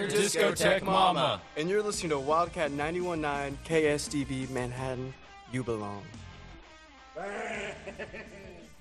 your discotheque mama. And you're listening to Wildcat 91.9 KSDB Manhattan. You belong.